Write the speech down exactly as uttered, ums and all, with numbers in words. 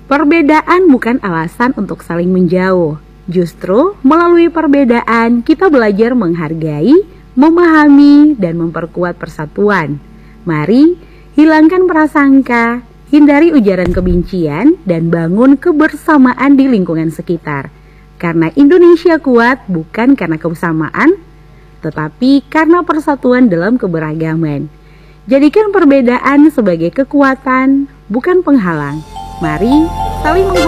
Perbedaan bukan alasan untuk saling menjauh. Justru melalui perbedaan kita belajar menghargai, memahami, dan memperkuat persatuan. Mari hilangkan prasangka, hindari ujaran kebencian, dan bangun kebersamaan di lingkungan sekitar. Karena Indonesia kuat bukan karena kebersamaan, tetapi karena persatuan dalam keberagaman. Jadikan perbedaan sebagai kekuatan, bukan penghalang. Mari saling menghargai.